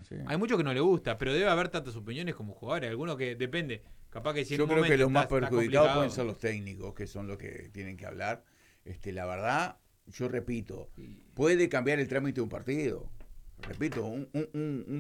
Sí. Hay muchos que no le gusta, pero debe haber tantas opiniones como jugadores. Algunos que depende. Capaz que si en Yo un creo que momento los más está perjudicados complicado. pueden ser los técnicos, que son los que tienen que hablar. La verdad, yo repito, puede cambiar el trámite de un partido. Repito, un